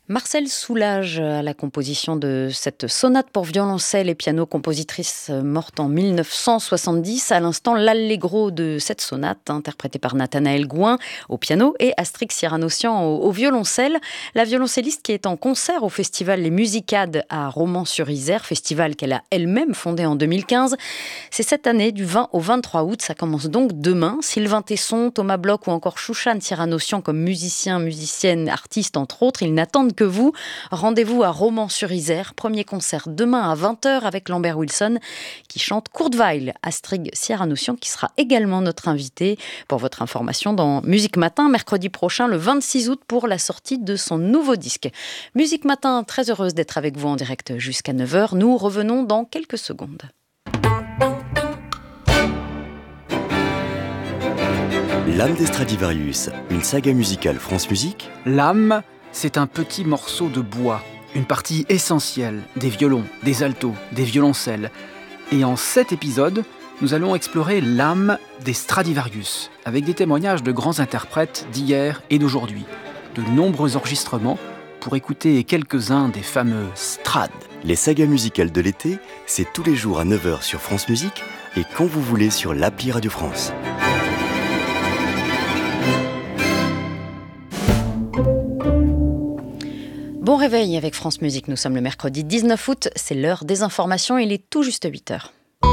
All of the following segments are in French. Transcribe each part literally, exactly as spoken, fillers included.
Marcel Soulage à la composition de cette sonate pour violoncelle et piano, compositrice morte en mille neuf cent soixante-dix. À l'instant, l'allegro de cette sonate, interprétée par Nathanaël Gouin au piano et Astrix Cyranossian au, au violoncelle. La violoncelliste qui est en concert au festival Les Musicades à Romans-sur-Isère, festival qu'elle a elle-même fondé en deux mille quinze. C'est cette année du vingt au vingt-trois août, ça commence donc demain. Sylvain Tesson, Thomas Bloch ou encore Chouchan Cyranossian comme musiciens, musiciennes, artistes entre autres, ils n'attendent que vous. Rendez-vous à Romans-sur-Isère. Premier concert demain à vingt heures avec Lambert Wilson qui chante Kurzweil. Astrid Cyranossian qui sera également notre invité pour votre information dans Musique Matin mercredi prochain le vingt-six août pour la sortie de son nouveau disque. Musique Matin, très heureuse d'être avec vous en direct jusqu'à neuf heures. Nous revenons dans quelques secondes. L'âme des Stradivarius, une saga musicale France Musique. L'âme, c'est un petit morceau de bois, une partie essentielle des violons, des altos, des violoncelles. Et en sept épisodes, nous allons explorer l'âme des Stradivarius, avec des témoignages de grands interprètes d'hier et d'aujourd'hui, de nombreux enregistrements pour écouter quelques-uns des fameux Strad. Les sagas musicales de l'été, c'est tous les jours à neuf heures sur France Musique et quand vous voulez sur l'appli Radio France. Bon réveil avec France Musique, nous sommes le mercredi dix-neuf août, c'est l'heure des informations, il est tout juste huit heures.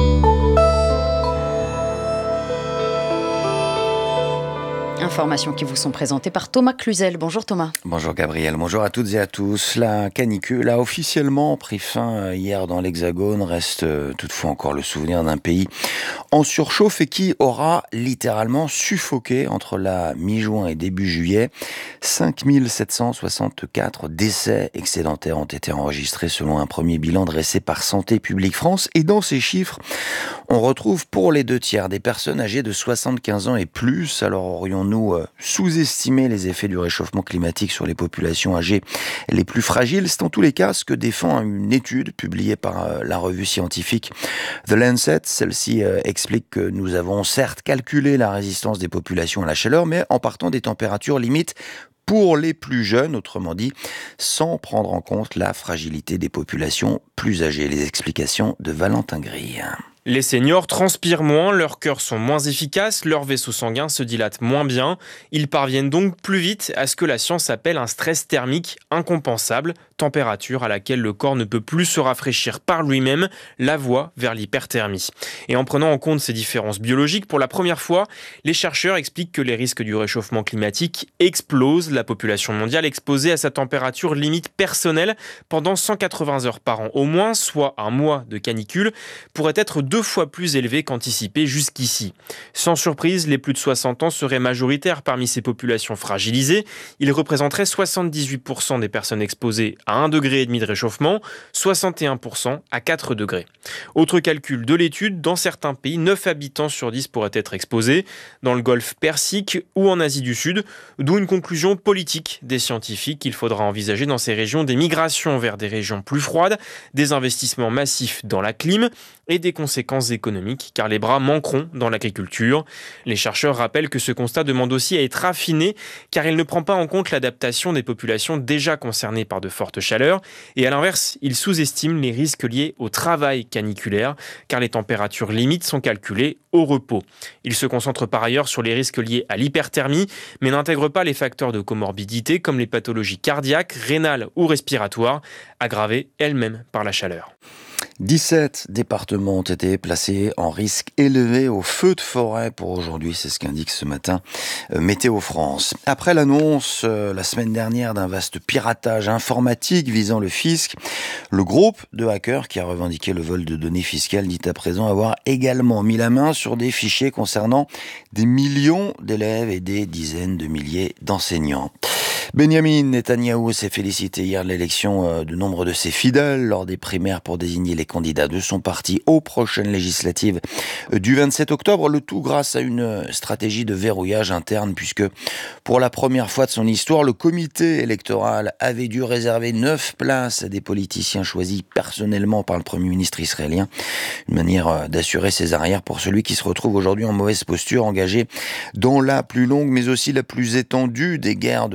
Informations qui vous sont présentées par Thomas Cluzel. Bonjour Thomas. Bonjour Gabriel, bonjour à toutes et à tous. La canicule a officiellement pris fin hier dans l'Hexagone. Reste toutefois encore le souvenir d'un pays en surchauffe et qui aura littéralement suffoqué entre la mi-juin et début juillet. cinq mille sept cent soixante-quatre décès excédentaires ont été enregistrés selon un premier bilan dressé par Santé publique France. Et dans ces chiffres, on retrouve pour les deux tiers des personnes âgées de soixante-quinze ans et plus. Alors aurions-nous sous-estimé les effets du réchauffement climatique sur les populations âgées les plus fragiles? C'est en tous les cas ce que défend une étude publiée par la revue scientifique The Lancet. Celle-ci explique que nous avons certes calculé la résistance des populations à la chaleur, mais en partant des températures limites pour les plus jeunes, autrement dit, sans prendre en compte la fragilité des populations plus âgées. Les explications de Valentin Grille. Les seniors transpirent moins, leurs cœurs sont moins efficaces, leurs vaisseaux sanguins se dilatent moins bien. Ils parviennent donc plus vite à ce que la science appelle un stress thermique incompensable, température à laquelle le corps ne peut plus se rafraîchir par lui-même, la voie vers l'hyperthermie. Et en prenant en compte ces différences biologiques, pour la première fois, les chercheurs expliquent que les risques du réchauffement climatique explosent. La population mondiale exposée à sa température limite personnelle pendant cent quatre-vingts heures par an au moins, soit un mois de canicule, pourrait être deux fois plus élevé qu'anticipé jusqu'ici. Sans surprise, les plus de soixante ans seraient majoritaires parmi ces populations fragilisées. Ils représenteraient soixante-dix-huit pour cent des personnes exposées à un degré et demi de réchauffement, soixante et un pour cent à quatre degrés. Autre calcul de l'étude, dans certains pays, neuf habitants sur dix pourraient être exposés, dans le Golfe Persique ou en Asie du Sud, d'où une conclusion politique des scientifiques qu'il faudra envisager dans ces régions des migrations vers des régions plus froides, des investissements massifs dans la clim et des conséquences économiques, car les bras manqueront dans l'agriculture. Les chercheurs rappellent que ce constat demande aussi à être affiné, car il ne prend pas en compte l'adaptation des populations déjà concernées par de fortes chaleurs, et à l'inverse, il sous-estime les risques liés au travail caniculaire, car les températures limites sont calculées au repos. Il se concentre par ailleurs sur les risques liés à l'hyperthermie, mais n'intègre pas les facteurs de comorbidité comme les pathologies cardiaques, rénales ou respiratoires, aggravées elles-mêmes par la chaleur. dix-sept départements ont été placés en risque élevé au feu de forêt pour aujourd'hui, c'est ce qu'indique ce matin euh, Météo France. Après l'annonce euh, la semaine dernière d'un vaste piratage informatique visant le fisc, le groupe de hackers qui a revendiqué le vol de données fiscales dit à présent avoir également mis la main sur des fichiers concernant des millions d'élèves et des dizaines de milliers d'enseignants. Benjamin Netanyahou s'est félicité hier de l'élection de nombre de ses fidèles lors des primaires pour désigner les candidats de son parti aux prochaines législatives du vingt-sept octobre. Le tout grâce à une stratégie de verrouillage interne puisque pour la première fois de son histoire, le comité électoral avait dû réserver neuf places à des politiciens choisis personnellement par le Premier ministre israélien. Une manière d'assurer ses arrières pour celui qui se retrouve aujourd'hui en mauvaise posture, engagé dans la plus longue mais aussi la plus étendue des guerres de son histoire.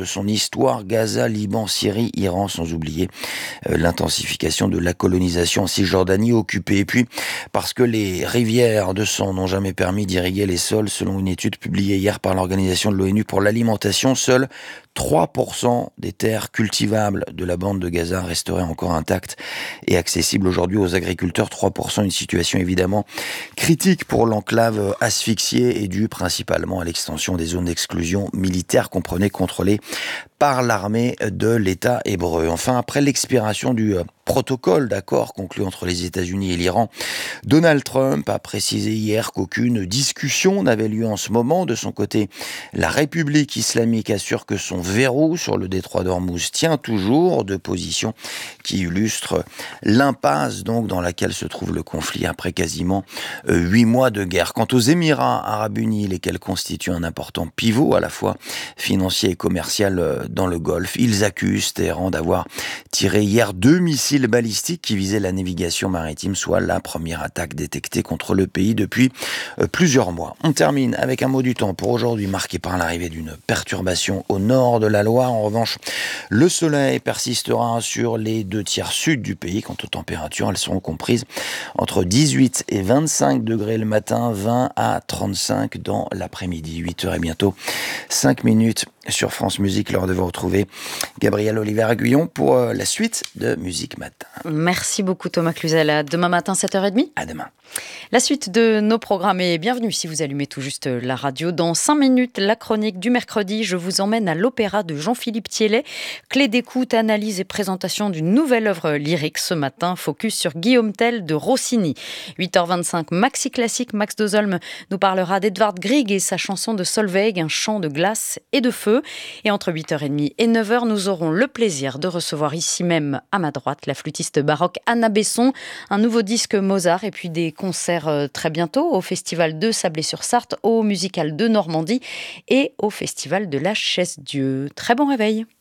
l'histoire, Gaza, Liban, Syrie, Iran, sans oublier euh, l'intensification de la colonisation en Cisjordanie occupée. Et puis, parce que les rivières de sang n'ont jamais permis d'irriguer les sols, selon une étude publiée hier par l'Organisation de l'ONU pour l'alimentation, seuls trois pour cent des terres cultivables de la bande de Gaza resteraient encore intactes et accessibles aujourd'hui aux agriculteurs. trois pour cent, une situation évidemment critique pour l'enclave asphyxiée et due principalement à l'extension des zones d'exclusion militaire, comprenez, contrôlées par l'armée de l'État hébreu. Enfin, après l'expiration du protocole d'accord conclu entre les États-Unis et l'Iran, Donald Trump a précisé hier qu'aucune discussion n'avait lieu en ce moment. De son côté, la République islamique assure que son verrou sur le détroit d'Ormuz tient toujours, deux positions qui illustrent l'impasse donc dans laquelle se trouve le conflit après quasiment huit mois de guerre. Quant aux Émirats arabes unis, lesquels constituent un important pivot à la fois financier et commercial dans le Golfe, ils accusent Téhéran d'avoir tiré hier deux missiles balistiques qui visaient la navigation maritime, soit la première attaque détectée contre le pays depuis plusieurs mois. On termine avec un mot du temps pour aujourd'hui, marqué par l'arrivée d'une perturbation au nord de la Loire. En revanche, le soleil persistera sur les deux tiers sud du pays. Quant aux températures, elles seront comprises entre dix-huit et vingt-cinq degrés le matin, vingt à trente-cinq dans l'après-midi. huit heures et bientôt cinq minutes sur France Musique, l'heure de vous retrouver Gabriel Oliver-Aguillon pour la suite de Musique Matin. Merci beaucoup Thomas Cluzel. À demain matin, sept heures trente. À demain. La suite de nos programmes est bienvenue si vous allumez tout juste la radio. Dans cinq minutes, la chronique du mercredi, je vous emmène à l'opéra de Jean-Philippe Thiellet. Clé d'écoute, analyse et présentation d'une nouvelle œuvre lyrique. Ce matin, focus sur Guillaume Tell de Rossini. huit heures vingt-cinq, Maxi Classique, Max Dozolm nous parlera d'Edvard Grieg et sa chanson de Solveig, un chant de glace et de feu. Et entre huit heures trente et neuf heures, nous aurons le plaisir de recevoir ici même, à ma droite, la flûtiste baroque Anna Besson, un nouveau disque Mozart et puis des concerts très bientôt au Festival de Sablé-sur-Sarthe, au Musical de Normandie et au Festival de la Chaise-Dieu. Très bon réveil.